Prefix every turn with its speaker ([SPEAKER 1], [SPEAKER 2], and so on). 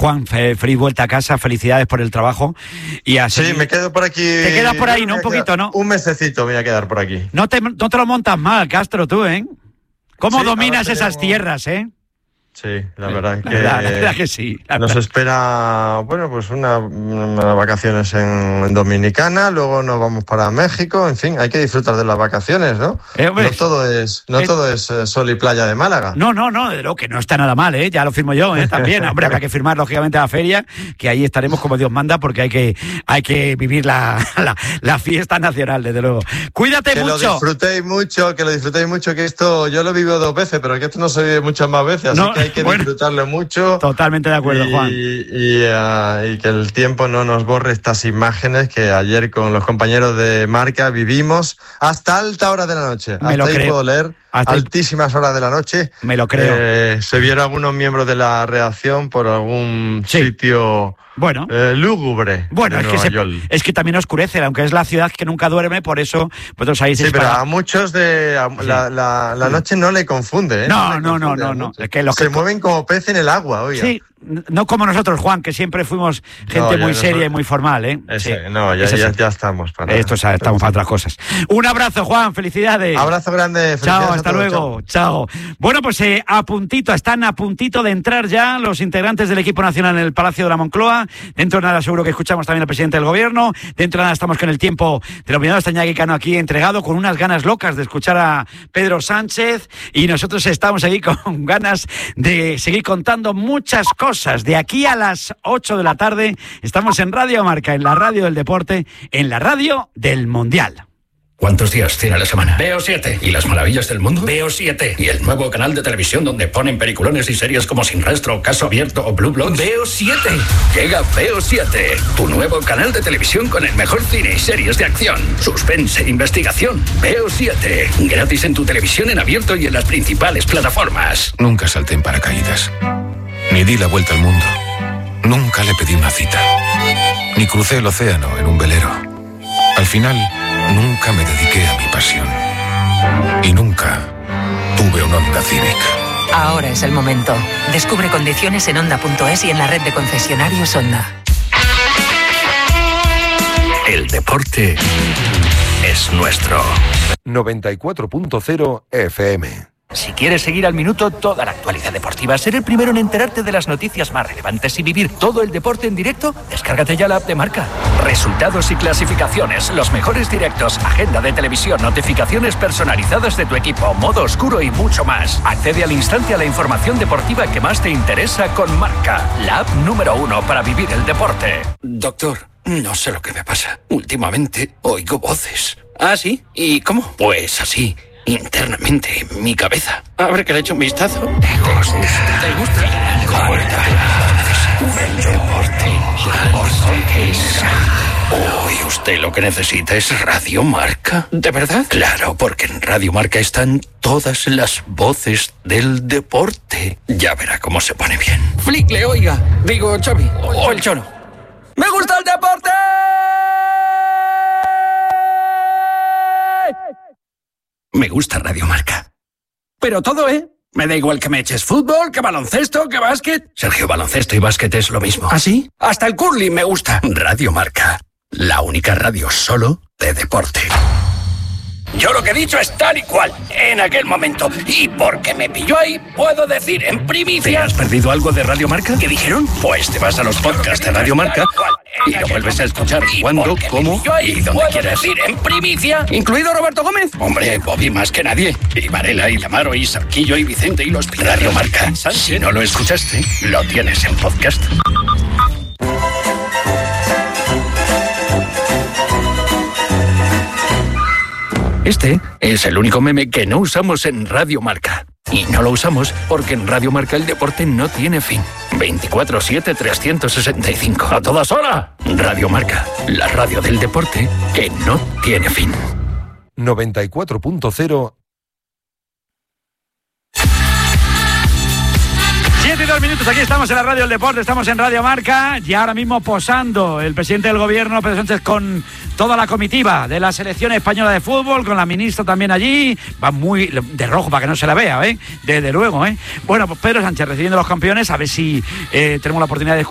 [SPEAKER 1] Juan, feliz vuelta a casa, felicidades por el trabajo. Y así...
[SPEAKER 2] Sí, me quedo por aquí.
[SPEAKER 1] Te quedas por ahí, ¿no? Un poquito, ¿no?
[SPEAKER 2] Un mesecito me voy a quedar por aquí.
[SPEAKER 1] No te lo montas mal, Castro, tú, ¿eh? ¿Cómo
[SPEAKER 2] Sí,
[SPEAKER 1] dominas esas tierras, eh?
[SPEAKER 2] Sí, la verdad es que...
[SPEAKER 1] La verdad que sí.
[SPEAKER 2] Nos espera, bueno, pues unas vacaciones en Dominicana, luego nos vamos para México, en fin, hay que disfrutar de las vacaciones, ¿no?
[SPEAKER 1] Hombre,
[SPEAKER 2] no todo es sol y playa de Málaga.
[SPEAKER 1] No, de lo que no está nada mal, ¿eh? Ya lo firmo yo, ¿eh? También, hombre, habrá que firmar lógicamente a la feria, que ahí estaremos como Dios manda, porque hay que vivir la fiesta nacional, desde luego. Cuídate mucho.
[SPEAKER 2] Que lo disfrutéis mucho, que esto yo lo vivo 2 veces, pero que esto no se vive muchas más veces, así que hay que disfrutarlo mucho.
[SPEAKER 1] Totalmente de acuerdo, Juan.
[SPEAKER 2] Y que el tiempo no nos borre estas imágenes que ayer con los compañeros de Marca vivimos hasta alta hora de la noche.
[SPEAKER 1] Me lo creo.
[SPEAKER 2] Puedo leer. Altísimas horas de la noche.
[SPEAKER 1] Me lo creo.
[SPEAKER 2] Se vieron algunos miembros de la redacción por algún sitio lúgubre.
[SPEAKER 1] Bueno, es que también oscurece, aunque es la ciudad que nunca duerme, por eso vosotros ahí se
[SPEAKER 2] pero a muchos la noche no le confunde, ¿eh?
[SPEAKER 1] No. Es que
[SPEAKER 2] se mueven como pez en el agua, oiga.
[SPEAKER 1] Sí. No como nosotros, Juan, que siempre fuimos gente muy seria y muy formal, ¿eh?
[SPEAKER 2] Ya estamos para...
[SPEAKER 1] Estamos para otras cosas. Un abrazo, Juan, felicidades.
[SPEAKER 2] Abrazo grande.
[SPEAKER 1] Chao, hasta luego. Chao. Bueno, pues están a puntito de entrar ya los integrantes del equipo nacional en el Palacio de la Moncloa. Dentro de nada seguro que escuchamos también al presidente del gobierno. Dentro de nada estamos con el tiempo del opinado Iñaki Cano aquí entregado, con unas ganas locas de escuchar a Pedro Sánchez, y nosotros estamos aquí con ganas de seguir contando muchas cosas. De aquí a las 8 de la tarde estamos en Radio Marca, en la radio del deporte, en la radio del Mundial.
[SPEAKER 3] ¿Cuántos días tiene la semana? Veo 7. ¿Y las maravillas del mundo? Veo 7. ¿Y el nuevo canal de televisión donde ponen peliculones y series como Sin Rastro, Caso Abierto o Blue Bloods? Veo 7. Llega Veo 7, tu nuevo canal de televisión con el mejor cine y series de acción, suspense e investigación. Veo 7. Gratis en tu televisión en abierto y en las principales plataformas.
[SPEAKER 4] Nunca salté en paracaídas. Ni di la vuelta al mundo. Nunca le pedí una cita. Ni crucé el océano en un velero. Al final, nunca me dediqué a mi pasión. Y nunca tuve un Honda Civic.
[SPEAKER 5] Ahora es el momento. Descubre condiciones en Honda.es y en la red de concesionarios Honda.
[SPEAKER 3] El deporte es nuestro.
[SPEAKER 4] 94.0 FM.
[SPEAKER 6] Si quieres seguir al minuto toda la actualidad deportiva, ser el primero en enterarte de las noticias más relevantes y vivir todo el deporte en directo, descárgate ya la app de Marca. Resultados y clasificaciones, los mejores directos, agenda de televisión, notificaciones personalizadas de tu equipo, modo oscuro y mucho más. Accede al instante a la información deportiva que más te interesa con Marca, la app número 1 para vivir el deporte.
[SPEAKER 3] Doctor, no sé lo que me pasa. Últimamente oigo voces.
[SPEAKER 6] ¿Ah, sí? ¿Y cómo?
[SPEAKER 3] Pues así. Internamente en mi cabeza.
[SPEAKER 6] A ver que le eche un vistazo.
[SPEAKER 3] ¿Te gusta? Hoy usted lo que necesita es Radio Marca.
[SPEAKER 6] ¿De verdad?
[SPEAKER 3] Claro, porque en Radio Marca están todas las voces del deporte. Ya verá cómo se pone bien.
[SPEAKER 6] Flickle, oiga. Digo, Xavi. O el Chono. ¡Me gusta el deporte!
[SPEAKER 3] Me gusta Radio Marca.
[SPEAKER 6] Pero todo, ¿eh? Me da igual que me eches fútbol, que baloncesto, que básquet.
[SPEAKER 3] Sergio, baloncesto y básquet es lo mismo.
[SPEAKER 6] ¿Ah, sí? Hasta el curling me gusta.
[SPEAKER 3] Radio Marca, la única radio solo de deporte.
[SPEAKER 6] Yo lo que he dicho es tal y cual, en aquel momento. Y porque me pilló ahí, puedo decir en primicia...
[SPEAKER 3] ¿Te has perdido algo de Radio Marca?
[SPEAKER 6] ¿Qué dijeron?
[SPEAKER 3] Pues te vas a los podcasts de Radio Marca y lo vuelves a escuchar cuando, cómo y donde quieras.
[SPEAKER 6] Decir en primicia, incluido Roberto Gómez.
[SPEAKER 3] Hombre, Bobby más que nadie. Y Varela, y Lamaro, y Sarquillo, y Vicente, y los Radio Marca. Si no lo escuchaste, lo tienes en podcast. Este es el único meme que no usamos en Radio Marca. Y no lo usamos porque en Radio Marca el deporte no tiene fin. 24/7, 365. ¡A todas horas! Radio Marca, la radio del deporte que no tiene fin.
[SPEAKER 4] 94.0.
[SPEAKER 1] 7 y 2 minutos, aquí estamos en la radio del deporte, estamos en Radio Marca y ahora mismo posando el presidente del gobierno, Pedro Sánchez, con toda la comitiva de la selección española de fútbol, con la ministra también allí, va muy de rojo para que no se la vea, desde luego, Bueno, pues Pedro Sánchez recibiendo a los campeones, a ver si tenemos la oportunidad de